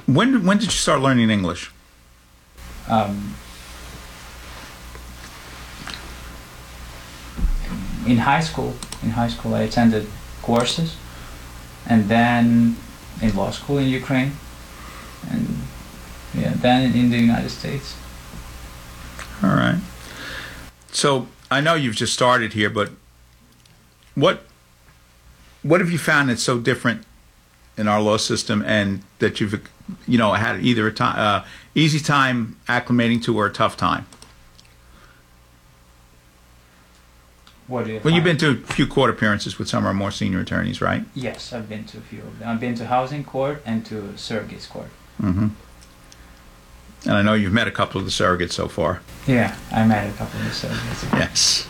When did you start learning English? Um, in high school, I attended courses, and then in law school in Ukraine, and then in the United States. All right. So I know you've just started here, but what have you found that's so different in our law system, and that you've had either a easy time acclimating to or a tough time? What do you Well, you've find? been to a few court appearances with some of our more senior attorneys, right? Yes, I've been to a few of them. I've been to housing court and to surrogates court. Mm-hmm. And I know you've met a couple of the surrogates so far. Yeah, I met a couple of surrogates. Yes.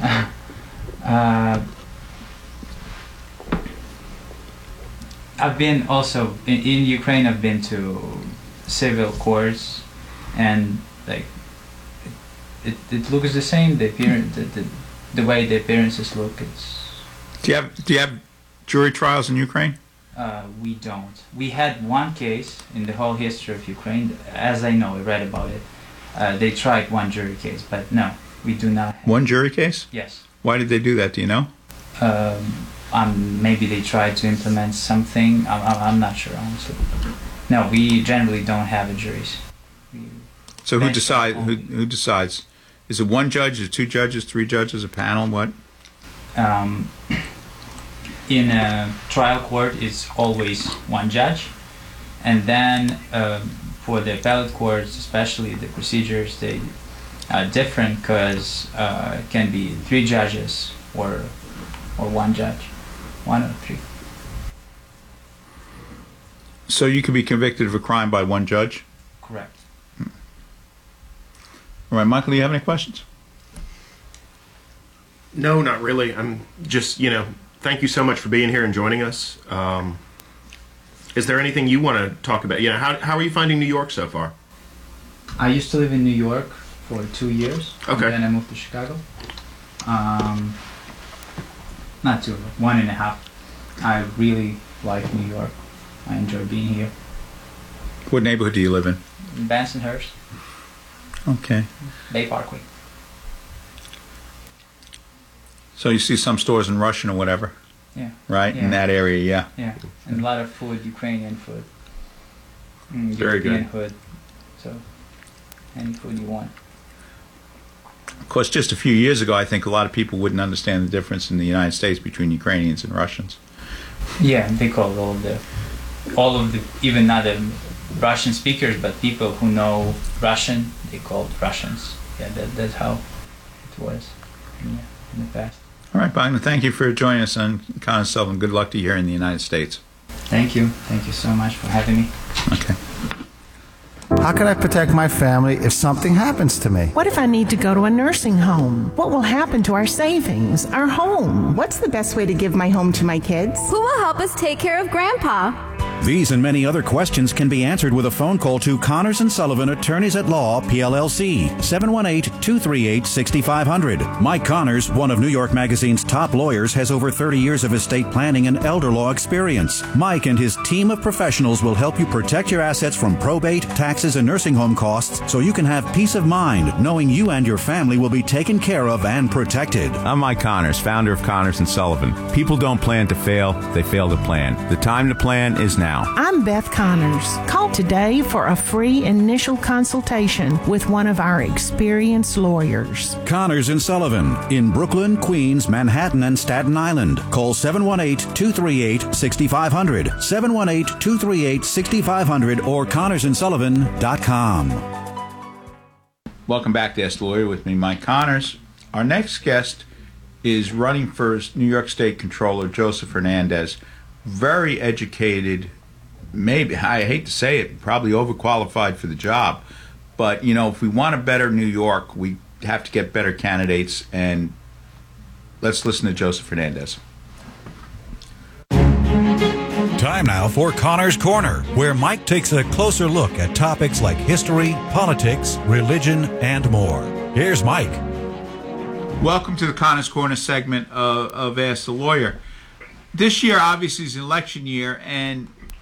I've been also in Ukraine. I've been to civil courts, and like it looks the same. The appearance, the way the appearances look. Do you have jury trials in Ukraine? We don't. We had one case in the whole history of Ukraine, as I know. I read about it. They tried one jury case, but no, we do not. One jury case? Yes. Why did they do that? Do you know? Maybe they tried to implement something. I'm not sure, honestly. No, we generally don't have a juries. So who decides? Is it one judge? Is it two judges? Three judges? A panel? What? In a trial court, it's always one judge, and then for the appellate courts, especially the procedures, they are different because it can be three judges or one judge, one or three. So you could be convicted of a crime by one judge? Correct. All right, Michael, do you have any questions? No, not really. I'm just, thank you so much for being here and joining us. Is there anything you want to talk about? How are you finding New York so far? I used to live in New York for 2 years. Okay. And then I moved to Chicago. Not 2, 1.5. I really like New York. I enjoy being here. What neighborhood do you live in? Bensonhurst, Okay. Bay Parkway. So you see some stores in Russian or whatever, Yeah. right? Yeah. In that area, yeah. Yeah. And a lot of food, Ukrainian food. Very European good. food. So, any food you want. Of course, just a few years ago, I think a lot of people wouldn't understand the difference in the United States between Ukrainians and Russians. Yeah, they call all of the, even not the Russian speakers, but people who know Russian, they called Russians. Yeah, that's how it was in the past. All right, Bogdan, thank you for joining us on Connor Sullivan. Good luck to you here in the United States. Thank you. Thank you so much for having me. Okay. How can I protect my family if something happens to me? What if I need to go to a nursing home? What will happen to our savings, our home? What's the best way to give my home to my kids? Who will help us take care of Grandpa? These and many other questions can be answered with a phone call to Connors & Sullivan Attorneys at Law, PLLC, 718-238-6500. Mike Connors, one of New York Magazine's top lawyers, has over 30 years of estate planning and elder law experience. Mike and his team of professionals will help you protect your assets from probate, taxes, and nursing home costs so you can have peace of mind knowing you and your family will be taken care of and protected. I'm Mike Connors, founder of Connors & Sullivan. People don't plan to fail, they fail to plan. The time to plan is now. I'm Beth Connors. Call today for a free initial consultation with one of our experienced lawyers. Connors & Sullivan in Brooklyn, Queens, Manhattan, and Staten Island. Call 718-238-6500, 718-238-6500, or ConnorsandSullivan.com. Welcome back to Ask the Lawyer with me, Mike Connors. Our next guest is running for New York State Controller Joseph Hernandez. Very educated, maybe, I hate to say it, probably overqualified for the job. But, if we want a better New York, we have to get better candidates. And let's listen to Joseph Hernandez. Time now for Connor's Corner, where Mike takes a closer look at topics like history, politics, religion, and more. Here's Mike. Welcome to the Connor's Corner segment of Ask the Lawyer. This year, obviously, is an election year, and